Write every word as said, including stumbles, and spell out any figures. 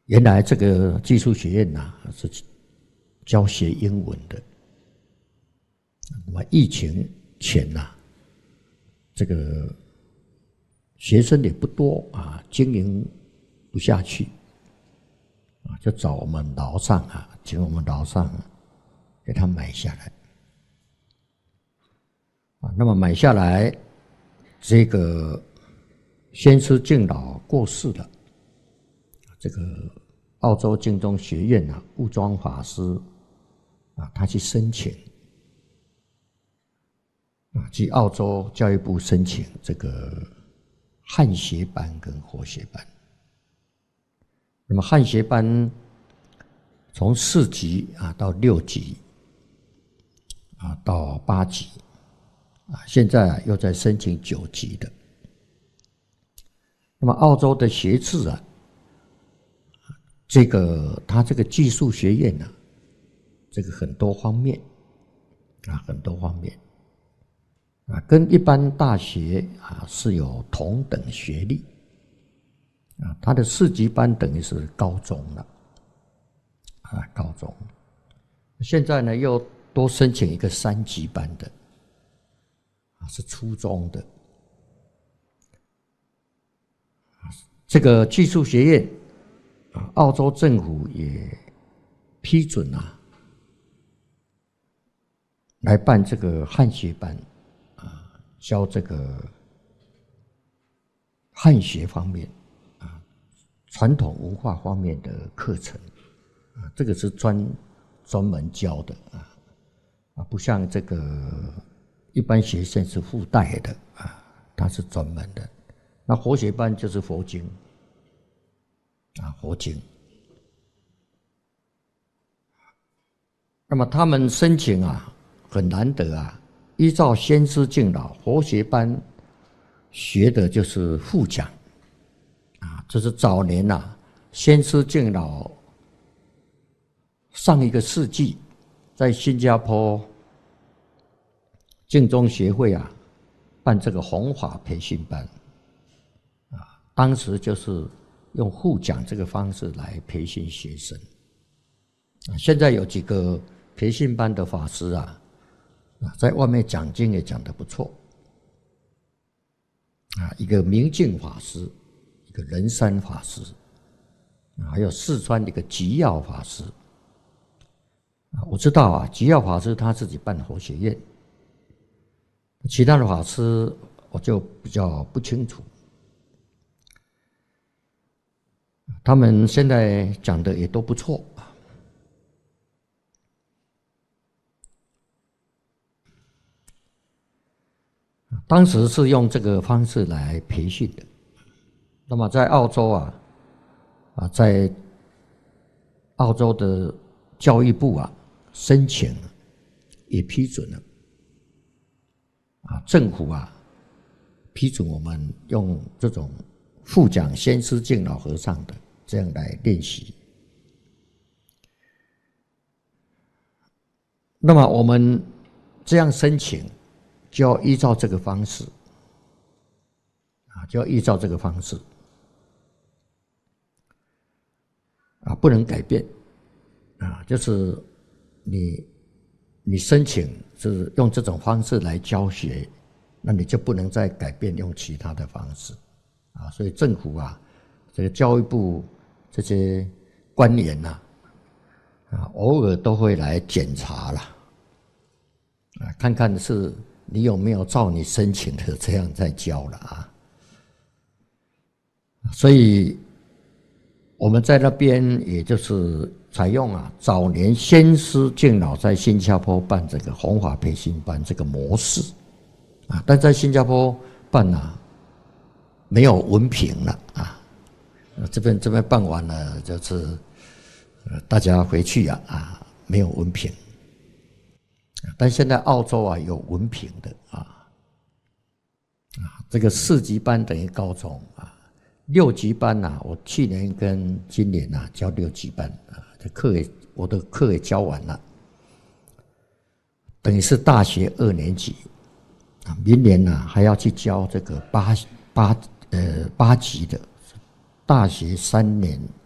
原来这个技术学院呐、啊、是教学英文的，那么疫情前呐、啊，这个学生也不多啊，经营不下去啊，就找我们楼上啊，请我们楼上、啊、给他买下来啊。那么买下来，这个先师敬老过世了，这个澳洲净宗学院啊，悟庄法师啊，他去申请啊，去澳洲教育部申请这个汉学班跟活学班。那么汉学班从四级啊到六级啊到八级啊，现在啊又在申请九级的。那么澳洲的学制啊，这个他这个技术学院呢、啊，这个很多方面啊，很多方面啊，跟一般大学啊是有同等学历啊，他的四级班等于是高中了啊，高中。现在呢又多申请一个三级班的啊，是初中的。这个技术学院啊，澳洲政府也批准啊，来办这个汉学班啊，教这个汉学方面啊，传统文化方面的课程啊，这个是专专门教的啊啊，不像这个一般学生是附带的啊，它是专门的。那活学班就是佛经啊，佛经。那么他们申请啊，很难得啊，依照先师敬老活学班学的就是复讲啊，这是早年呐、啊，先师敬老上一个世纪在新加坡净宗协会啊办这个弘法培训班啊，当时就是用复讲这个方式来培训学生啊。现在有几个培训班的法师啊，在外面讲经也讲得不错啊，一个明镜法师，一个仁山法师，还有四川的一个吉耀法师啊。我知道啊，吉耀法师他自己办佛学院，其他的法师我就比较不清楚。他们现在讲的也都不错。当时是用这个方式来培训的。那么在澳洲啊，啊，在澳洲的教育部啊申请也批准了，啊，政府啊批准我们用这种复讲先师敬老和尚的这样来练习。那么我们这样申请，就要依照这个方式啊，就要依照这个方式啊，不能改变啊。就是你你申请是用这种方式来教学，那你就不能再改变用其他的方式啊。所以政府啊，这个教育部这些官员呐啊，偶尔都会来检查啦啊，看看是你有没有照你申请的这样在教了啊。所以我们在那边也就是采用啊早年先师敬老在新加坡办这个弘法培训班这个模式啊，但在新加坡办啊没有文凭了啊，这边这边办完了就是大家回去啊啊没有文凭。但现在澳洲啊有文凭的啊，啊，这个四级班等于高中啊，六级班呐、啊，我去年跟今年呐、啊、教六级班啊，这课也我的课也教完了，等于是大学二年级啊，明年呐、啊、还要去教这个八八呃八级的大学三年